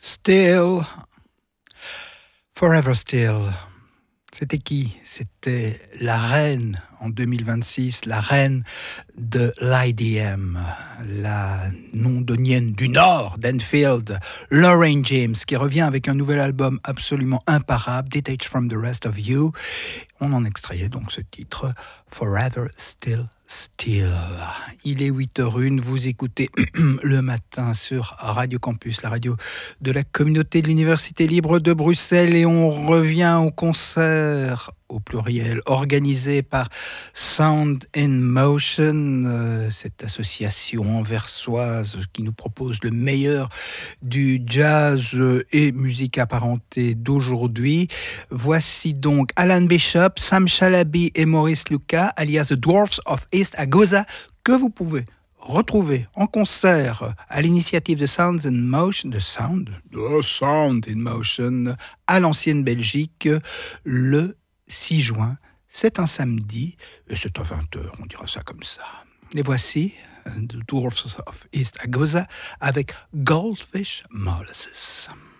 Still, Forever Still. C'était qui? C'était la reine en 2026, la reine de l'IDM, la londonienne du Nord, d'Enfield, Lauren James, qui revient avec un nouvel album absolument imparable, Detached from the Rest of You. On en extrayait donc ce titre, Forever Still. Il est 8h01, vous écoutez le matin sur Radio Campus, la radio de la communauté de l'Université libre de Bruxelles, et on revient au concert au pluriel organisé par Sound in Motion, cette association anversoise qui nous propose le meilleur du jazz et musique apparentée d'aujourd'hui. Voici donc Alan Bishop, Sam Shalaby et Maurice Lucas, alias The Dwarfs of East Agosa, que vous pouvez retrouver en concert à l'initiative de Sound in Motion, Sound in Motion, à l'Ancienne Belgique, le 6 juin. C'est un samedi, et c'est à 20h, on dira ça comme ça. Les voici, The Dwarfs of East Agosa, avec Goldfish Molasses.